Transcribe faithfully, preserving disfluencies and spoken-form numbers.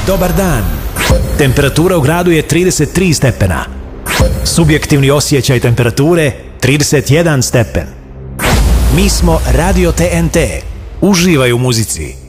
Dobar dan. Temperatura u gradu je trideset tri stepena. Subjektivni osjećaj temperature trideset jedan stepen. Mi smo Radio T N T. Uživaj u muzici.